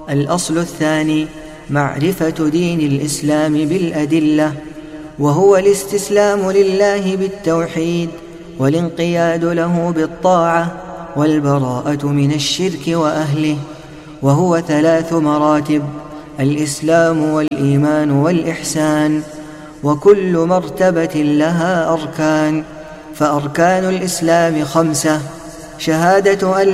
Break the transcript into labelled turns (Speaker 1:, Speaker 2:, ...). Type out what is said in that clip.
Speaker 1: الأصل الثاني معرفة دين الإسلام بالأدلة، وهو الاستسلام لله بالتوحيد والانقياد له بالطاعة والبراءة من الشرك وأهله، وهو 3 مراتب: الإسلام والإيمان والإحسان، وكل مرتبة لها أركان. فأركان الإسلام 5: شهادة أن